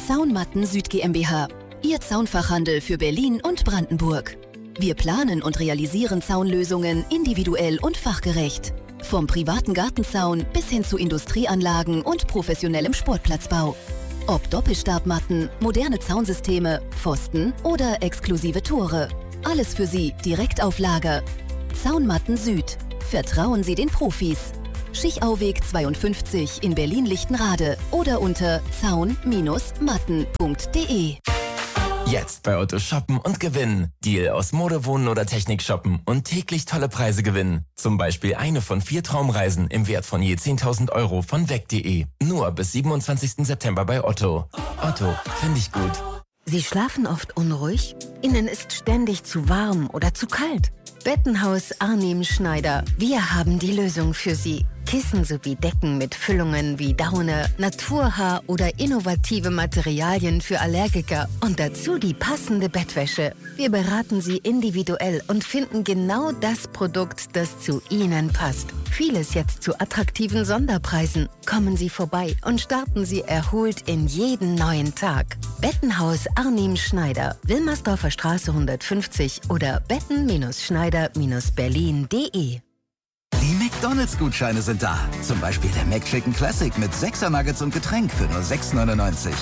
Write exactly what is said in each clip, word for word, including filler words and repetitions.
Zaunmatten Süd GmbH, Ihr Zaunfachhandel für Berlin und Brandenburg. Wir planen und realisieren Zaunlösungen individuell und fachgerecht. Vom privaten Gartenzaun bis hin zu Industrieanlagen und professionellem Sportplatzbau. Ob Doppelstabmatten, moderne Zaunsysteme, Pfosten oder exklusive Tore. Alles für Sie direkt auf Lager. Zaunmatten Süd. Vertrauen Sie den Profis. Schichauweg zweiundfünfzig in Berlin-Lichtenrade oder unter zaun Matten punkt de. Jetzt bei Otto shoppen und gewinnen. Deal aus Mode, Wohnen oder Technik shoppen und täglich tolle Preise gewinnen. Zum Beispiel eine von vier Traumreisen im Wert von je zehntausend Euro von weg punkt de. Nur bis siebenundzwanzigsten September bei Otto. Otto, finde ich gut. Sie schlafen oft unruhig? Ihnen ist ständig zu warm oder zu kalt? Bettenhaus Arnim Schneider. Wir haben die Lösung für Sie. Kissen sowie Decken mit Füllungen wie Daune, Naturhaar oder innovative Materialien für Allergiker und dazu die passende Bettwäsche. Wir beraten Sie individuell und finden genau das Produkt, das zu Ihnen passt. Vieles jetzt zu attraktiven Sonderpreisen. Kommen Sie vorbei und starten Sie erholt in jeden neuen Tag. Bettenhaus Arnim Schneider, Wilmersdorfer Straße hundertfünfzig oder betten-schneider berlin punkt de. Die McDonalds-Gutscheine sind da. Zum Beispiel der McChicken Classic mit sechser Nuggets und Getränk für nur sechs neunundneunzig.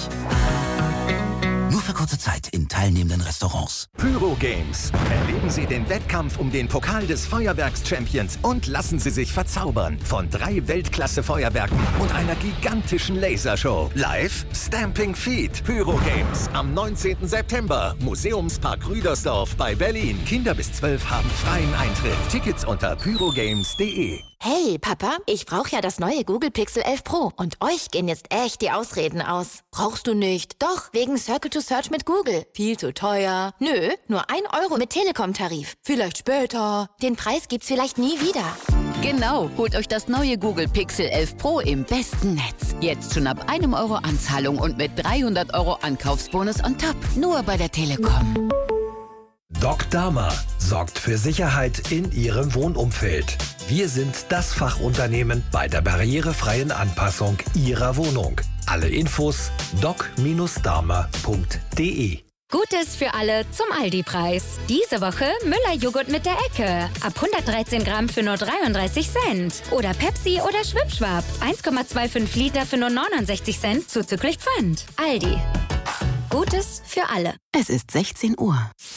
Nur für kurze Zeit in teilnehmenden Restaurants. Pyro Games. Erleben Sie den Wettkampf um den Pokal des Feuerwerks-Champions und lassen Sie sich verzaubern von drei Weltklasse-Feuerwerken und einer gigantischen Lasershow. Live Stamping Feet. Pyro Games am neunzehnten September. Museumspark Rüdersdorf bei Berlin. Kinder bis zwölf haben freien Eintritt. Tickets unter pyrogames punkt de. Hey, Papa, ich brauche ja das neue Google Pixel elf Pro. Und euch gehen jetzt echt die Ausreden aus. Brauchst du nicht? Doch, wegen Circle to Search mit Google. Viel zu teuer. Nö, nur ein Euro mit Telekom-Tarif. Vielleicht später. Den Preis gibt's vielleicht nie wieder. Genau, holt euch das neue Google Pixel elf Pro im besten Netz. Jetzt schon ab einem Euro Anzahlung und mit dreihundert Euro Ankaufsbonus on top. Nur bei der Telekom. Doc Dama sorgt für Sicherheit in Ihrem Wohnumfeld. Wir sind das Fachunternehmen bei der barrierefreien Anpassung Ihrer Wohnung. Alle Infos doc Dama punkt de. Gutes für alle zum Aldi-Preis. Diese Woche Müller-Joghurt mit der Ecke. Ab hundertdreizehn Gramm für nur dreiunddreißig Cent. Oder Pepsi oder Schwipschwap. eins Komma fünfundzwanzig Liter für nur neunundsechzig Cent zuzüglich Pfand. Aldi. Gutes für alle. Es ist sechzehn Uhr.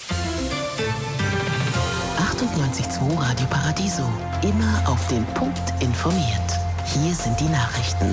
achtundneunzig Komma zwei Radio Paradiso. Immer auf den Punkt informiert. Hier sind die Nachrichten.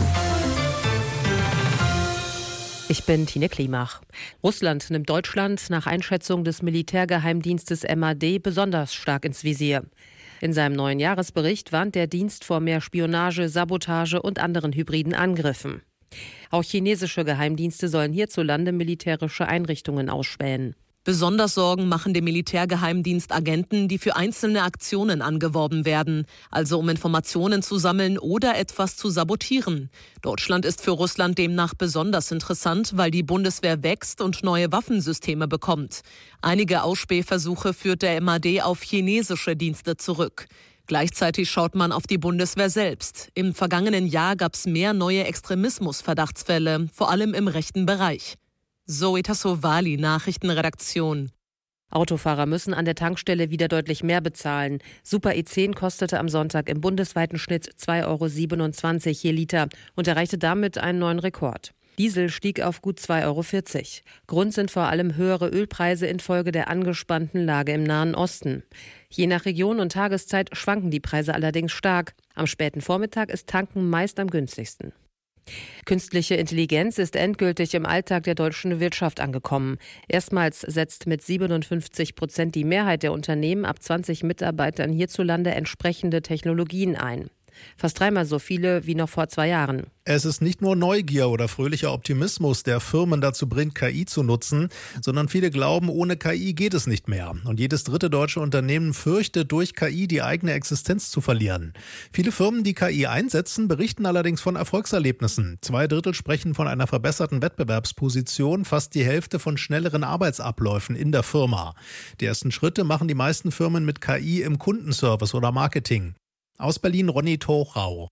Ich bin Tine Klimach. Russland nimmt Deutschland nach Einschätzung des Militärgeheimdienstes M A D besonders stark ins Visier. In seinem neuen Jahresbericht warnt der Dienst vor mehr Spionage, Sabotage und anderen hybriden Angriffen. Auch chinesische Geheimdienste sollen hierzulande militärische Einrichtungen ausspähen. Besonders Sorgen machen dem Militärgeheimdienst Agenten, die für einzelne Aktionen angeworben werden, also um Informationen zu sammeln oder etwas zu sabotieren. Deutschland ist für Russland demnach besonders interessant, weil die Bundeswehr wächst und neue Waffensysteme bekommt. Einige Ausspähversuche führt der M A D auf chinesische Dienste zurück. Gleichzeitig schaut man auf die Bundeswehr selbst. Im vergangenen Jahr gab es mehr neue Extremismus-Verdachtsfälle, vor allem im rechten Bereich. Zoe Tassovali, Nachrichtenredaktion. Autofahrer müssen an der Tankstelle wieder deutlich mehr bezahlen. Super E zehn kostete am Sonntag im bundesweiten Schnitt zwei Euro siebenundzwanzig je Liter und erreichte damit einen neuen Rekord. Diesel stieg auf gut zwei Euro vierzig. Grund sind vor allem höhere Ölpreise infolge der angespannten Lage im Nahen Osten. Je nach Region und Tageszeit schwanken die Preise allerdings stark. Am späten Vormittag ist Tanken meist am günstigsten. Künstliche Intelligenz ist endgültig im Alltag der deutschen Wirtschaft angekommen. Erstmals setzt mit siebenundfünfzig Prozent die Mehrheit der Unternehmen ab zwanzig Mitarbeitern hierzulande entsprechende Technologien ein. Fast dreimal so viele wie noch vor zwei Jahren. Es ist nicht nur Neugier oder fröhlicher Optimismus, der Firmen dazu bringt, K I zu nutzen, sondern viele glauben, ohne K I geht es nicht mehr. Und jedes dritte deutsche Unternehmen fürchtet, durch K I die eigene Existenz zu verlieren. Viele Firmen, die K I einsetzen, berichten allerdings von Erfolgserlebnissen. Zwei Drittel sprechen von einer verbesserten Wettbewerbsposition, fast die Hälfte von schnelleren Arbeitsabläufen in der Firma. Die ersten Schritte machen die meisten Firmen mit K I im Kundenservice oder Marketing. Aus Berlin Ronny Torau.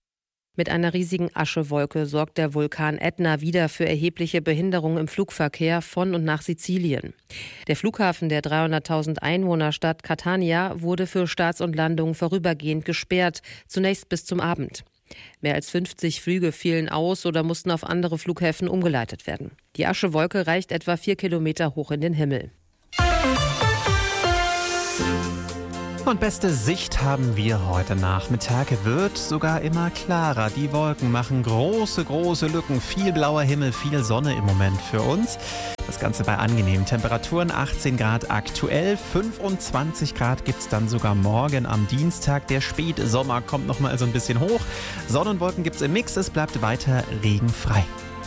Mit einer riesigen Aschewolke sorgt der Vulkan Ätna wieder für erhebliche Behinderungen im Flugverkehr von und nach Sizilien. Der Flughafen der dreihunderttausend Einwohnerstadt Catania wurde für Starts und Landungen vorübergehend gesperrt, zunächst bis zum Abend. Mehr als fünfzig Flüge fielen aus oder mussten auf andere Flughäfen umgeleitet werden. Die Aschewolke reicht etwa vier Kilometer hoch in den Himmel. Und beste Sicht haben wir heute Nachmittag. Wird sogar immer klarer. Die Wolken machen große, große Lücken. Viel blauer Himmel, viel Sonne im Moment für uns. Das Ganze bei angenehmen Temperaturen. achtzehn Grad aktuell, fünfundzwanzig Grad gibt es dann sogar morgen am Dienstag. Der Spätsommer kommt noch mal so ein bisschen hoch. Sonnenwolken gibt es im Mix. Es bleibt weiter regenfrei.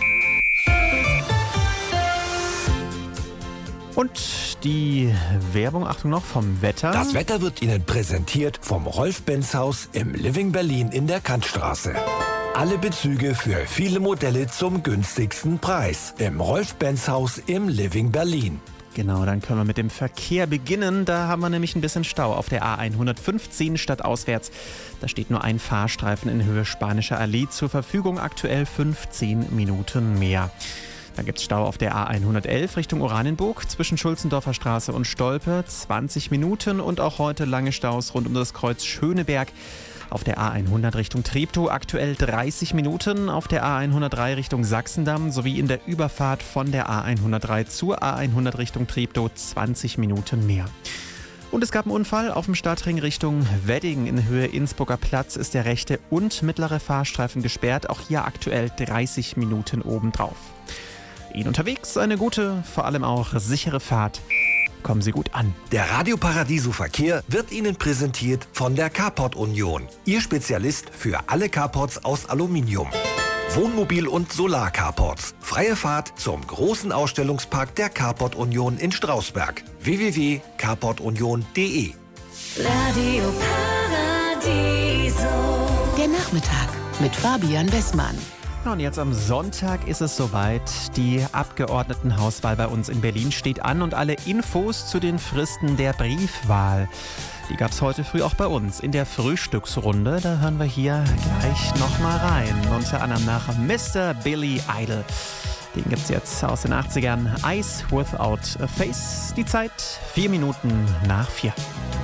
Und die Werbung, Achtung noch, vom Wetter. Das Wetter wird Ihnen präsentiert vom Rolf-Benz-Haus im Living Berlin in der Kantstraße. Alle Bezüge für viele Modelle zum günstigsten Preis im Rolf-Benz-Haus im Living Berlin. Genau, dann können wir mit dem Verkehr beginnen. Da haben wir nämlich ein bisschen Stau auf der A hundertfünfzehn stadtauswärts. Da steht nur ein Fahrstreifen in Höhe Spanischer Allee zur Verfügung, aktuell fünfzehn Minuten mehr. Dann gibt es Stau auf der A hundertelf Richtung Oranienburg zwischen Schulzendorfer Straße und Stolpe, zwanzig Minuten. Und auch heute lange Staus rund um das Kreuz Schöneberg. Auf der A hundert Richtung Treptow aktuell dreißig Minuten. Auf der A hundertdrei Richtung Sachsendamm sowie in der Überfahrt von der A hundertdrei zur A hundert Richtung Treptow zwanzig Minuten mehr. Und es gab einen Unfall auf dem Stadtring Richtung Wedding in Höhe Innsbrucker Platz. Ist der rechte und mittlere Fahrstreifen gesperrt. Auch hier aktuell dreißig Minuten obendrauf. Ihnen unterwegs eine gute, vor allem auch sichere Fahrt. Kommen Sie gut an. Der Radio Paradiso Verkehr wird Ihnen präsentiert von der Carport Union. Ihr Spezialist für alle Carports aus Aluminium. Wohnmobil- und Solar-Carports. Freie Fahrt zum großen Ausstellungspark der Carport Union in Strausberg. w w w punkt carport union punkt d e. Radio Paradiso. Der Nachmittag mit Fabian Westmann. Und jetzt am Sonntag ist es soweit. Die Abgeordnetenhauswahl bei uns in Berlin steht an und alle Infos zu den Fristen der Briefwahl, die gab es heute früh auch bei uns in der Frühstücksrunde. Da hören wir hier gleich nochmal rein. Unter anderem nach Mister Billy Idol. Den gibt's jetzt aus den achtzigern. Eyes Without a Face. Die Zeit vier Minuten nach vier.